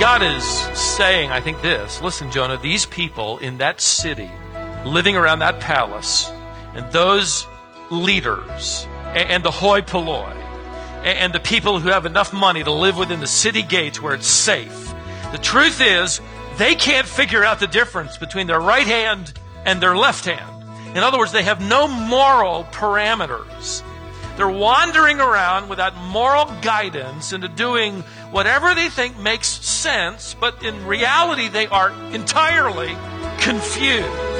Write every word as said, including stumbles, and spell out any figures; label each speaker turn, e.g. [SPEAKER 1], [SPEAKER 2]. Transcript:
[SPEAKER 1] God is saying, I think this, listen, Jonah, these people in that city, living around that palace, and those leaders, and the hoi polloi, and the people who have enough money to live within the city gates where it's safe, the truth is, they can't figure out the difference between their right hand and their left hand. In other words, they have no moral parameters. They're wandering around without moral guidance into doing whatever they think makes sense, but in reality, they are entirely confused.